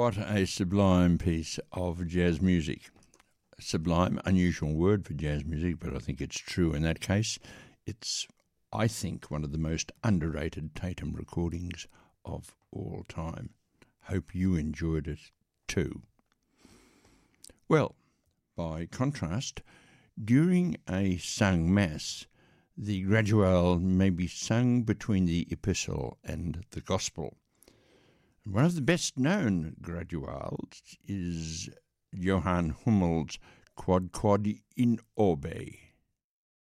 What a sublime piece of jazz music. Sublime, unusual word for jazz music, but I think it's true in that case. It's, I think, one of the most underrated Tatum recordings of all time. Hope you enjoyed it too. Well, by contrast, during a sung mass, the graduale may be sung between the epistle and the gospel. One of the best-known graduales is Johann Hummel's Quod Quod in Orbe.